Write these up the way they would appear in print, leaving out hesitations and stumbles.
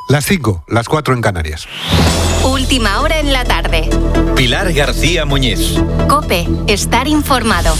Las 5, las 4 en Canarias. Última hora en la tarde. Pilar García Muñiz. COPE, estar informado.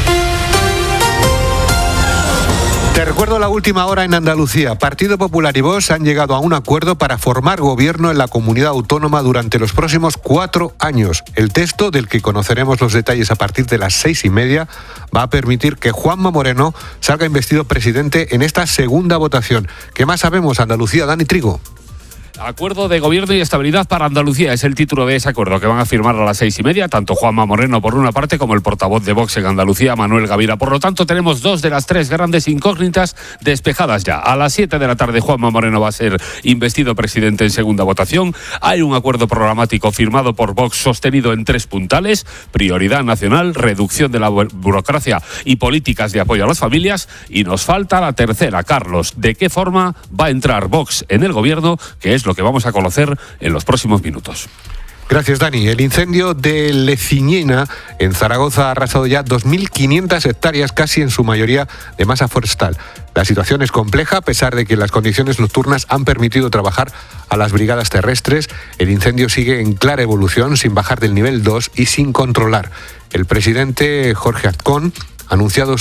Te recuerdo la última hora en Andalucía. Partido Popular y Vox han llegado a un acuerdo para formar gobierno en la comunidad autónoma durante los próximos 4 años. El texto, del que conoceremos los detalles a partir de las 6:30, va a permitir que Juanma Moreno salga investido presidente en esta segunda votación. ¿Qué más sabemos, Andalucía? Dani Trigo. Acuerdo de Gobierno y Estabilidad para Andalucía es el título de ese acuerdo que van a firmar a las 6:30, tanto Juanma Moreno por una parte como el portavoz de Vox en Andalucía, Manuel Gavira. Por lo tanto, tenemos 2 de las 3 grandes incógnitas despejadas ya. A las 7 de la tarde, Juanma Moreno va a ser investido presidente en segunda votación. Hay un acuerdo programático firmado por Vox sostenido en 3 puntales: prioridad nacional, reducción de la burocracia y políticas de apoyo a las familias. Y nos falta la tercera, Carlos. ¿De qué forma va a entrar Vox en el gobierno? Que es lo que vamos a conocer en los próximos minutos. Gracias, Dani. El incendio de Leciñena, en Zaragoza, ha arrasado ya 2.500 hectáreas, casi en su mayoría de masa forestal. La situación es compleja, a pesar de que las condiciones nocturnas han permitido trabajar a las brigadas terrestres. El incendio sigue en clara evolución, sin bajar del nivel 2 y sin controlar. El presidente Jorge Azcón ha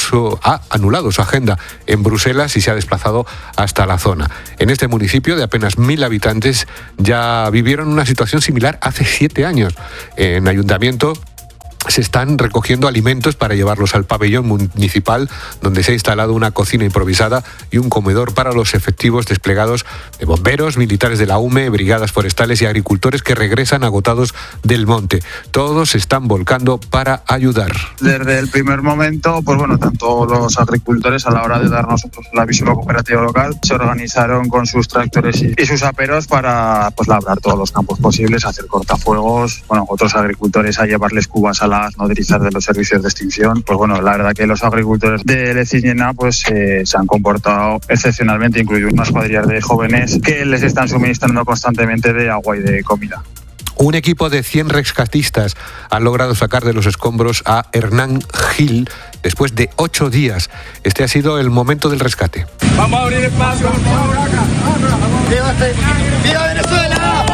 anulado su agenda en Bruselas y se ha desplazado hasta la zona. En este municipio de apenas 1.000 habitantes ya vivieron una situación similar hace 7 años. En ayuntamiento se están recogiendo alimentos para llevarlos al pabellón municipal, donde se ha instalado una cocina improvisada y un comedor para los efectivos desplegados de bomberos, militares de la UME, brigadas forestales y agricultores que regresan agotados del monte. Todos se están volcando para ayudar. Desde el primer momento, tanto los agricultores, a la hora de dar nosotros el aviso a la cooperativa local, se organizaron con sus tractores y sus aperos para labrar todos los campos posibles, hacer cortafuegos, otros agricultores a llevarles cubas a las nodrizas de los servicios de extinción. La verdad que los agricultores de Leciñena se han comportado excepcionalmente, incluido unas cuadrillas de jóvenes que les están suministrando constantemente de agua y de comida. Un equipo de 100 rescatistas han logrado sacar de los escombros a Hernán Gil después de 8 días. Este ha sido el momento del rescate. Vamos a abrir espacio. ¡Viva Venezuela!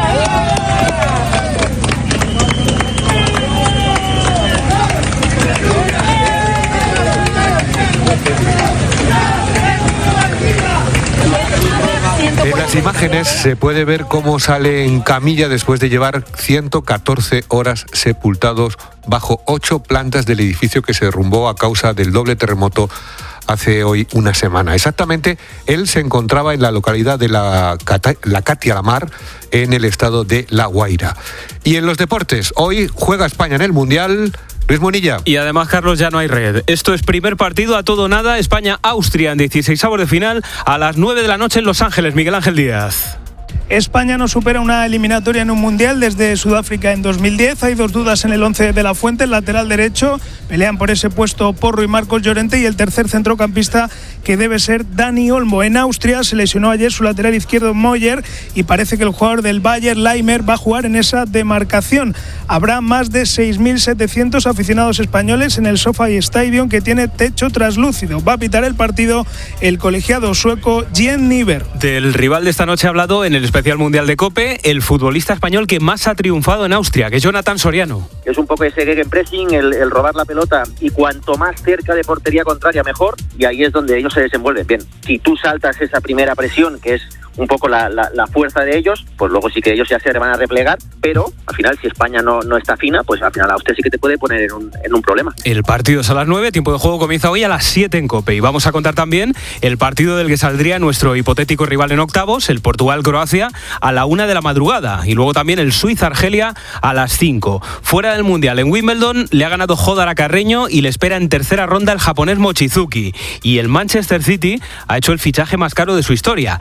En las imágenes se puede ver cómo sale en camilla después de llevar 114 horas sepultados bajo 8 plantas del edificio que se derrumbó a causa del doble terremoto hace hoy una semana. Exactamente, él se encontraba en la localidad de la Catia-la-Mar, en el estado de La Guaira. Y en los deportes, hoy juega España en el Mundial. Luis Monilla. Y además, Carlos, ya no hay red. Esto es primer partido a todo nada. España-Austria en 16avos de final a las 9 de la noche en Los Ángeles. Miguel Ángel Díaz. España no supera una eliminatoria en un mundial desde Sudáfrica en 2010. Hay 2 dudas en el 11 de la Fuente, el lateral derecho. Pelean por ese puesto Porro y Marcos Llorente, y el tercer centrocampista, que debe ser Dani Olmo. En Austria se lesionó ayer su lateral izquierdo Moyer y parece que el jugador del Bayern, Leimer, va a jugar en esa demarcación. Habrá más de 6.700 aficionados españoles en el SoFi Stadium, que tiene techo traslúcido. Va a pitar el partido el colegiado sueco Jen Niver. Del rival de esta noche ha hablado en el especial mundial de COPE el futbolista español que más ha triunfado en Austria, que es Jonathan Soriano. Es un poco ese gegenpressing, el robar la pelota, y cuanto más cerca de portería contraria mejor, y ahí es donde ellos se desenvuelven bien. Si tú saltas esa primera presión, que es un poco la fuerza de ellos, pues luego sí que ellos ya se van a replegar, pero al final, si España no está fina, pues al final Austria sí que te puede poner en un problema. El partido es a las 9, tiempo de juego comienza hoy a las 7 en COPE, y vamos a contar también el partido del que saldría nuestro hipotético rival en octavos, el Portugal-Croacia, a la 1 de la madrugada, y luego también el Suiza-Argelia a las 5. Fuera del Mundial, en Wimbledon le ha ganado Jodar a Carreño y le espera en tercera ronda el japonés Mochizuki, y el Manchester City ha hecho el fichaje más caro de su historia,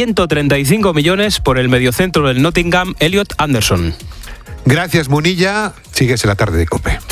135 millones por el mediocentro del Nottingham, Elliot Anderson. Gracias, Monilla. Sigues en la tarde de COPE.